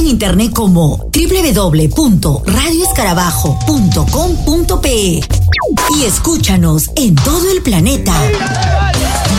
internet como www.radioescarabajo.com.pe y escúchanos en todo el planeta.